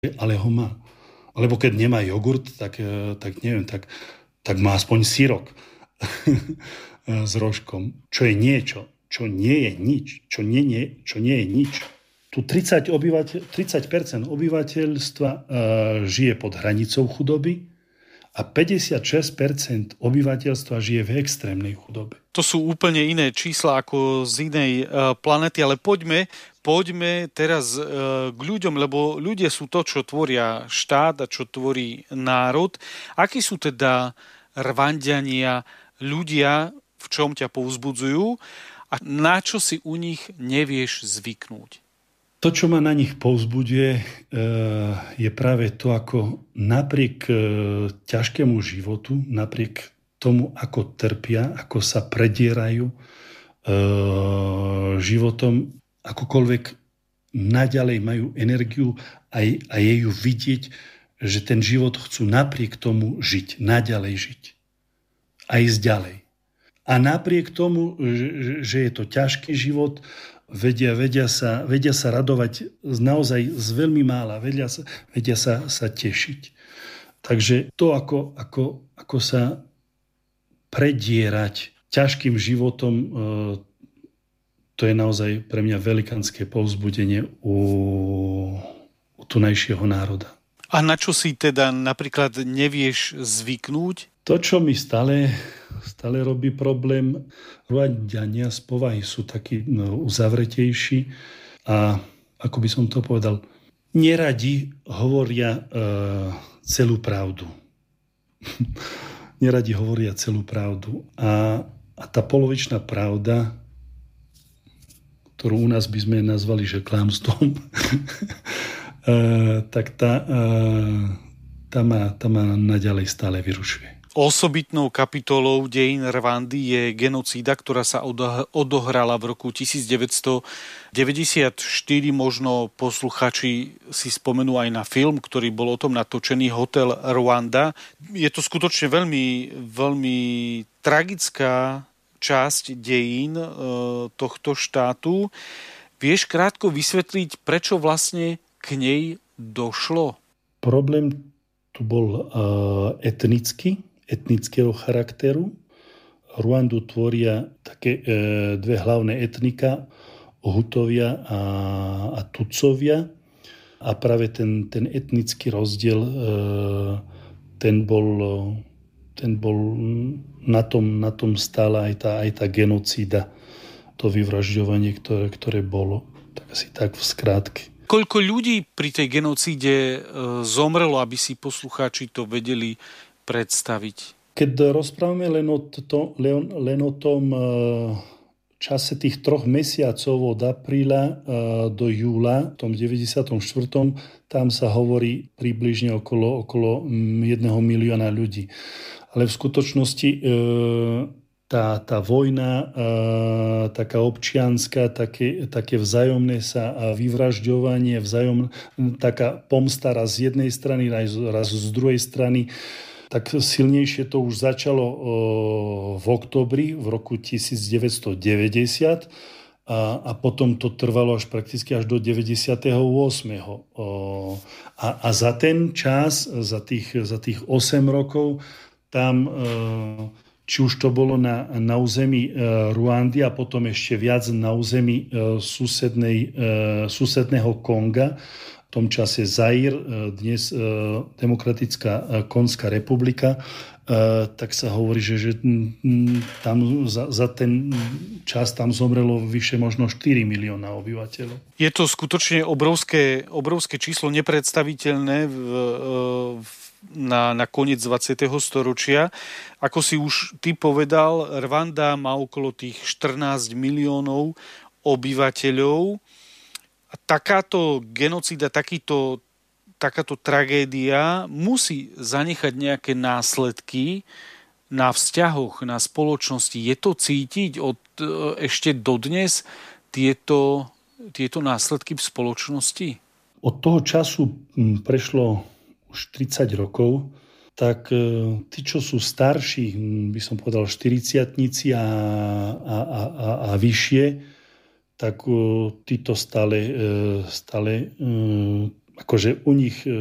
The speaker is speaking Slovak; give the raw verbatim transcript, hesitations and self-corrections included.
ale ho má. Alebo keď nemá jogurt, tak, tak neviem, tak, tak má aspoň syrok s rožkom. Čo je niečo, čo nie je nič, čo nie, nie, čo nie je nič. Tu tridsať, obyvateľ, tridsať percent obyvateľstva uh, žije pod hranicou chudoby a päťdesiatšesť percent obyvateľstva žije v extrémnej chudobe. To sú úplne iné čísla ako z inej uh, planety, ale poďme, poďme teraz uh, k ľuďom, lebo ľudia sú to, čo tvoria štát a čo tvorí národ. Akí sú teda Rwanďania, ľudia, v čom ťa povzbudzujú a na čo si u nich nevieš zvyknúť? To, čo ma na nich povzbudzuje, je práve to, ako napriek ťažkému životu, napriek tomu, ako trpia, ako sa predierajú životom, akokoľvek naďalej majú energiu a je ju vidieť, že ten život chcú napriek tomu žiť, naďalej žiť a ísť ďalej. A napriek tomu, že je to ťažký život, Vedia, vedia, sa, vedia sa radovať naozaj z veľmi mála, vedia sa, vedia sa, sa tešiť. Takže to, ako, ako, ako sa predierať ťažkým životom, to je naozaj pre mňa velikánske povzbudenie u, u tunajšieho národa. A na čo si teda napríklad nevieš zvyknúť? To, čo mi stále, stále robí problém, Rwanďania z povahy sú takí no, uzavretejší a, ako by som to povedal, neradi hovoria e, celú pravdu. neradi hovoria celú pravdu. A, a tá polovičná pravda, ktorú u nás by sme nazvali, že klamstvom, e, tak tá, e, tá, ma, tá ma naďalej stále vyrušuje. Osobitnou kapitolou dejín Rwandy je genocída, ktorá sa odohrala v roku devätnásťstodeväťdesiatštyri. Možno posluchači si spomenú aj na film, ktorý bol o tom natočený, Hotel Rwanda. Je to skutočne veľmi, veľmi tragická časť dejín e, tohto štátu. Vieš krátko vysvetliť, prečo vlastne k nej došlo? Problém tu bol uh, etnický. etnického charakteru. Rwandu tvoria také e, dve hlavné etnika, Hutovia a, a Tutcovia. A práve ten, ten etnický rozdiel, e, ten bol, ten bol na tom, na tom stála aj tá, aj tá genocída, to vyvražďovanie, ktoré, ktoré bolo. Tak asi tak v skrátke. Koľko ľudí pri tej genocíde e, zomrelo, aby si poslucháči to vedeli predstaviť? Keď rozprávame len o, to, len, len o tom čase tých troch mesiacov od apríla do júla, v tom deväťdesiatom štvrtom tam sa hovorí približne okolo, okolo jedného milióna ľudí. Ale v skutočnosti tá, tá vojna, taká občianska, také, také vzájomné sa vyvražďovanie, vzájomná, taká pomsta raz z jednej strany, raz, raz z druhej strany, tak silnejšie to už začalo v októbri v roku devätnásťstodeväťdesiat a, a potom to trvalo až prakticky až do deväťdesiateho ôsmeho A, a za ten čas, za tých, za tých osem rokov, tam, či už to bolo na, na území Rwandy a potom ešte viac na území susednej, susedného Konga, v tom čase Zaír, dnes Demokratická Konská republika, tak sa hovorí, že, že tam za, za ten čas tam zomrelo vyše možno štyri milióna obyvateľov. Je to skutočne obrovské, obrovské číslo, nepredstaviteľné v, v, na, na koniec dvadsiateho storočia. Ako si už ty povedal, Rwanda má okolo tých štrnásť miliónov obyvateľov. A takáto genocída, takýto, takáto tragédia musí zanechať nejaké následky na vzťahoch, na spoločnosti. Je to cítiť od ešte dodnes tieto, tieto následky v spoločnosti? Od toho času prešlo už tridsať rokov, tak tí, čo sú starší, by som povedal štyridsiatnici a, a, a, a vyššie, tak títo stále, stále akože u nich